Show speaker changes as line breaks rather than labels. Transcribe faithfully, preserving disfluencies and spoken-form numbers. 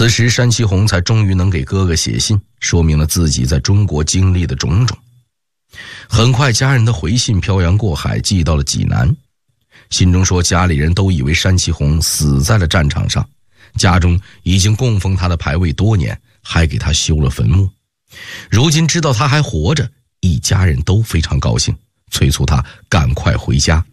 此时山崎红才终于能给哥哥写信，说明了自己在中国经历的种种。很快家人的回信漂洋过海寄到了济南，信中说家里人都以为山崎红死在了战场上，家中已经供奉他的牌位多年，还给他修了坟墓。如今知道他还活着，一家人都非常高兴，催促他赶快回家。